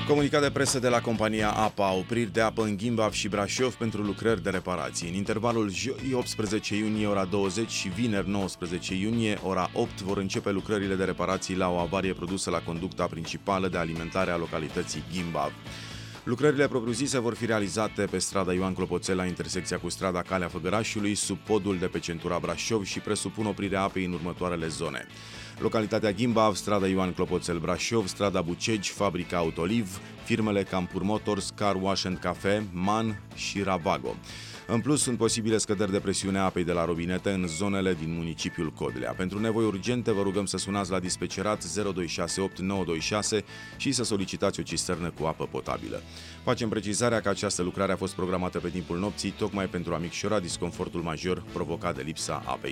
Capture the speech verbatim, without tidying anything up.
Comunicat de presă de la compania APA, opriri de apă în Gimbav și Brașov pentru lucrări de reparații. În intervalul joi optsprezece iunie ora douăzeci și vineri nouăsprezece iunie ora opt vor începe lucrările de reparații la o avarie produsă la conducta principală de alimentare a localității Gimbav. Lucrările propriu-zise vor fi realizate pe strada Ioan Clopoțel la intersecția cu strada Calea Făgărașului, sub podul de pe centura Brașov și presupun oprirea apei în următoarele zone: localitatea Gimbav, strada Ioan Clopoțel Brașov, strada Bucegi, fabrica Autoliv, firmele Campur Motors, Car Wash and Cafe, Man și Ravago. În plus, sunt posibile scăderi de presiune a apei de la robinete în zonele din municipiul Codlea. Pentru nevoi urgente, vă rugăm să sunați la dispecerat zero doi șase opt nouă doi șase și să solicitați o cisternă cu apă potabilă. Facem precizarea că această lucrare a fost programată pe timpul nopții, tocmai pentru a micșora disconfortul major provocat de lipsa apei.